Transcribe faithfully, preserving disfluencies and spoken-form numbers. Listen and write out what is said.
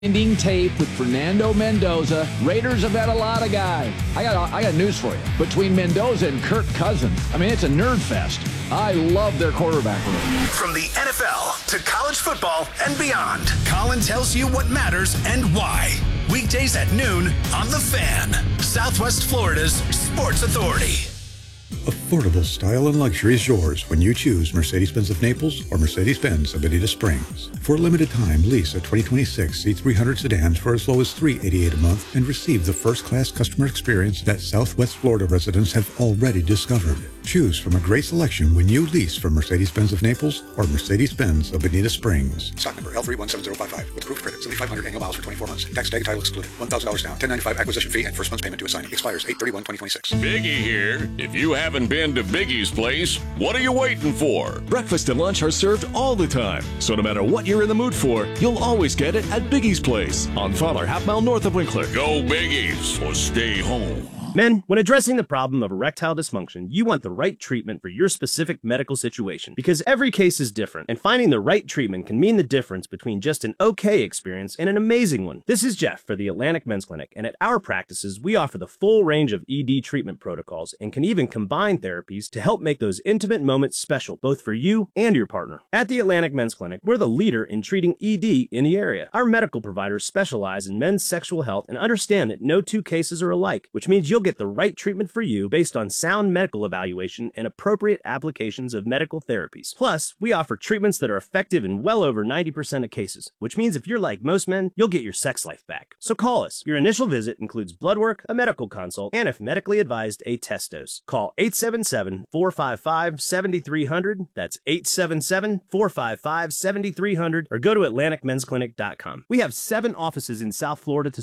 Ending tape with Fernando Mendoza. Raiders have had a lot of guys. I got I got news for you. Between Mendoza and Kirk Cousins, I mean, it's a nerd fest. I love their quarterback room. From the N F L to college football and beyond, Colin tells you what matters and why. Weekdays at noon on The Fan, Southwest Florida's Sports Authority. Affordable style and luxury is yours when you choose Mercedes-Benz of Naples or Mercedes-Benz of Bonita Springs. For a limited time, lease a twenty twenty-six C three hundred sedan for as low as three hundred eighty-eight dollars a month and receive the first-class customer experience that Southwest Florida residents have already discovered. Choose from a great selection when you lease from Mercedes-Benz of Naples or Mercedes-Benz of Bonita Springs. Stock number L three one seven zero five five with proof credit, seventy-five hundred annual miles for twenty-four months. Tax tag title excluded. one thousand dollars down. ten ninety-five acquisition fee and first month's payment to assignee. Expires eight thirty-one twenty twenty-six. Biggie here. If you haven't been to Biggie's place, what are you waiting for? Breakfast and lunch are served all the time, so no matter what you're in the mood for, you'll always get it at Biggie's place on Fowler, half mile north of Winkler. Go Biggie's or stay home. Men, when addressing the problem of erectile dysfunction, you want the right treatment for your specific medical situation because every case is different, and finding the right treatment can mean the difference between just an okay experience and an amazing one. This is Jeff for the Atlantic Men's Clinic, and at our practices, we offer the full range of E D treatment protocols and can even combine therapies to help make those intimate moments special, both for you and your partner. At the Atlantic Men's Clinic, we're the leader in treating E D in the area. Our medical providers specialize in men's sexual health and understand that no two cases are alike, which means you'll get the right treatment for you based on sound medical evaluation and appropriate applications of medical therapies. Plus, we offer treatments that are effective in well over ninety percent of cases, which means if you're like most men, you'll get your sex life back. So call us. Your initial visit includes blood work, a medical consult, and if medically advised, a test dose. Call eight seven seven, four five five, seven three zero zero. That's eight seven seven, four five five, seven three zero zero or go to atlantic men's clinic dot com. We have seven offices in South Florida to